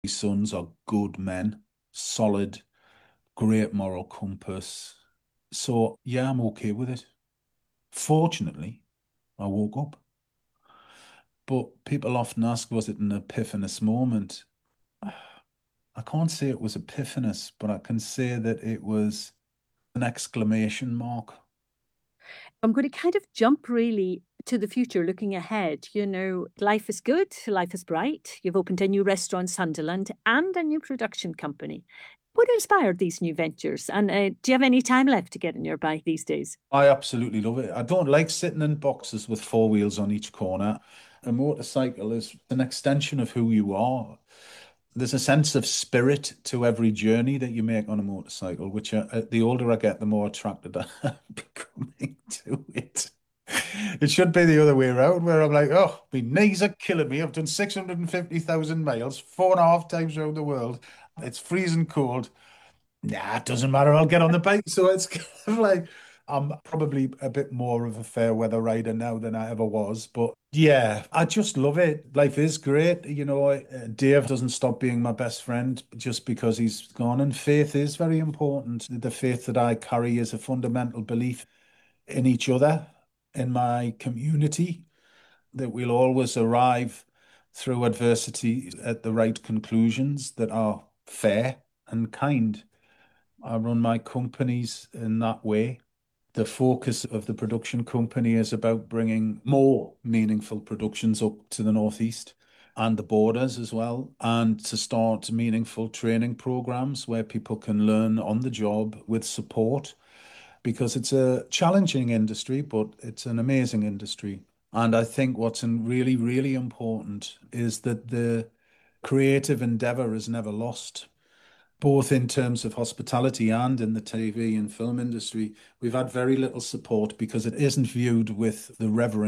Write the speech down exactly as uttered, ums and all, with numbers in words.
sons are good men, solid, great moral compass. So, yeah, I'm okay with it. Fortunately, I woke up. But people often ask, was it an epiphanous moment? I can't say it was epiphanous, but I can say that it was an exclamation mark. I'm going to kind of jump really to the future, looking ahead. You know, life is good, life is bright. You've opened a new restaurant, Sunderland, and a new production company. What inspired these new ventures? And uh, do you have any time left to get in your bike these days? I absolutely love it. I don't like sitting in boxes with four wheels on each corner. A motorcycle is an extension of who you are. There's a sense of spirit to every journey that you make on a motorcycle, which uh, uh, the older I get, the more attracted I'm becoming to it. It should be the other way around, where I'm like, oh, my knees are killing me. I've done six hundred fifty thousand miles, four and a half times around the world. It's freezing cold. Nah, it doesn't matter. I'll get on the bike. So it's kind of like I'm probably a bit more of a fair weather rider now than I ever was. But yeah, I just love it. Life is great. You know, uh, Dave doesn't stop being my best friend just because he's gone. And faith is very important. The faith that I carry is a fundamental belief in each other, in my community, that we'll always arrive through adversity at the right conclusions that are fair and kind. I run my companies in that way. The focus of the production company is about bringing more meaningful productions up to the Northeast and the borders as well, and to start meaningful training programs where people can learn on the job with support because it's a challenging industry, but it's an amazing industry. And I think what's in really, really important is that the creative endeavor is never lost, both in terms of hospitality and in the T V and film industry. We've had very little support because it isn't viewed with the reverence